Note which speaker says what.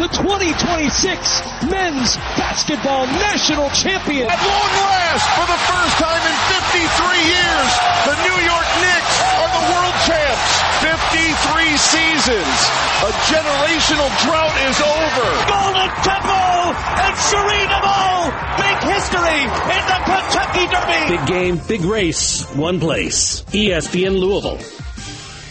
Speaker 1: the 2026 men's basketball national champion.
Speaker 2: At long last, for the first time in 53 years, the New York Knicks are the world champs. 53 seasons. A generational drought is over.
Speaker 3: Golden Temple and Serena Ball make history in the Kentucky Derby.
Speaker 4: Big game, big race, one place. ESPN Louisville.